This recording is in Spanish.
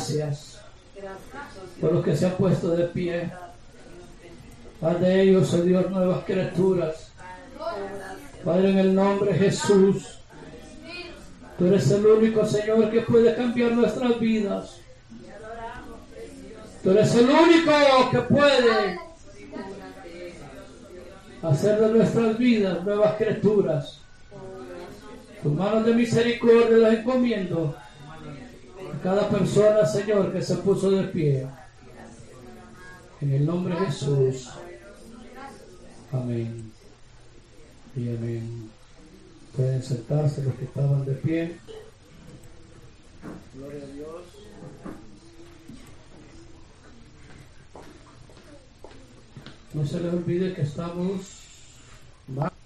gracias por los que se han puesto de pie. Haz de ellos, oh Dios, nuevas criaturas. Padre, en el nombre de Jesús, tú eres el único, Señor, que puede cambiar nuestras vidas. Tú eres el único que puede hacer de nuestras vidas nuevas criaturas. Tus manos de misericordia las encomiendo a cada persona, Señor, que se puso de pie. En el nombre de Jesús. Amén. Y amén. Pueden sentarse los que estaban de pie. Gloria a Dios. No se les olvide que estamos